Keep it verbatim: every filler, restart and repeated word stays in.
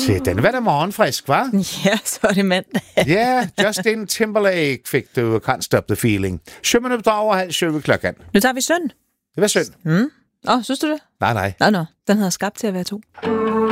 Se, den var da morgenfrisk, hva'? Ja, så er det mandag. Ja, Justin Timberlake fik du Can't Stop the Feeling. Syv minutter over halv syv klokken. Nu tager vi synd. Det var synd. Mm. Åh, oh, synes du det? Nej, nej. Nå, nå. Den hedder Skabt til at være to.